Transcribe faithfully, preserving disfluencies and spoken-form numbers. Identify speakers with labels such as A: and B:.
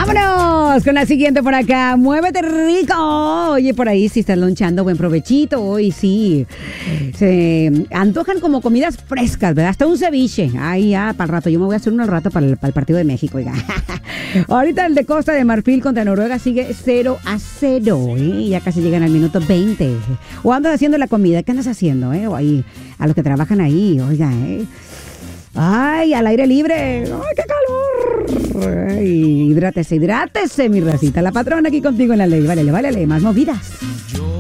A: Vámonos con la siguiente por acá. Muévete rico. Oye, por ahí si estás lonchando, buen provechito. Hoy sí. Se antojan como comidas frescas, ¿verdad? Hasta un ceviche. Ay, ya, para el rato. Yo me voy a hacer uno al rato para el, para el partido de México, oiga. Ahorita el de Costa de Marfil contra Noruega sigue cero a cero, ¿eh? Ya casi llegan al minuto veinte. O andas haciendo la comida. ¿Qué andas haciendo, eh? O ahí, a los que trabajan ahí, oiga, ¿eh? ¡Ay, al aire libre! ¡Ay, qué calor! Ay, hidrátese, hidrátese, mi racita. La patrona aquí contigo en la ley. Válele, válele, más movidas.